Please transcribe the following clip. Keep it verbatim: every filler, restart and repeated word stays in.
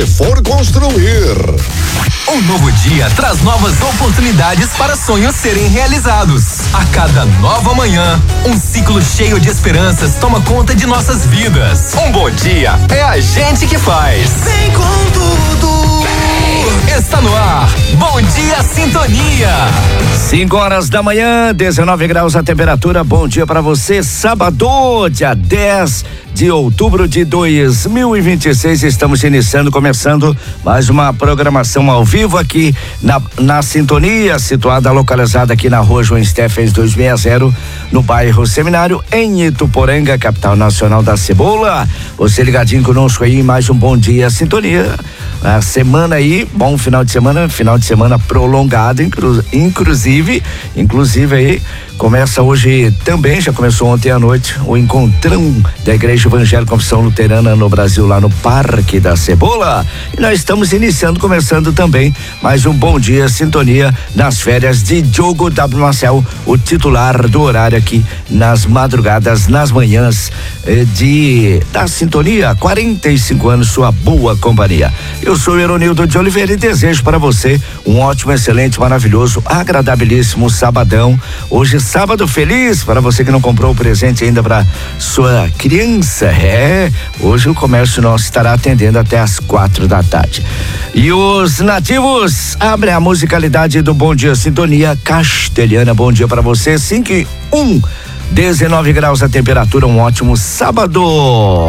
você for construir. Um novo dia traz novas oportunidades para sonhos serem realizados. A cada nova manhã, um ciclo cheio de esperanças toma conta de nossas vidas. Um bom dia é a gente que faz. Vem com tudo. Está no ar, Bom Dia Sintonia. cinco horas da manhã, dezenove graus a temperatura. Bom dia para você. Sábado, dia dez de outubro de dois mil e vinte e seis. Estamos iniciando, começando mais uma programação ao vivo aqui na, na Sintonia, situada, localizada aqui na rua João Steffens duzentos e sessenta, no bairro Seminário, em Ituporanga, capital nacional da cebola. Você ligadinho conosco aí, mais um Bom Dia Sintonia. A semana aí, bom final de semana, final de semana prolongado, inclu, inclusive, inclusive aí, começa hoje também, já começou ontem à noite, o encontrão da Igreja Evangélica Confissão Luterana no Brasil, lá no Parque da Cebola. E nós estamos iniciando, começando também mais um Bom Dia Sintonia nas férias de Diogo W. Marcel, o titular do horário aqui nas madrugadas, nas manhãs eh, de da Sintonia, quarenta e cinco anos, sua boa companhia. Eu sou Eronildo de Oliveira e desejo para você um ótimo, excelente, maravilhoso, agradabilíssimo sabadão. Hoje sábado feliz para você que não comprou o presente ainda para sua criança. É, hoje o comércio nosso estará atendendo até às quatro da tarde. E os nativos abrem a musicalidade do Bom Dia Sintonia Castelhana. Bom dia para você. cinco e um, dezenove graus a temperatura, um ótimo sábado.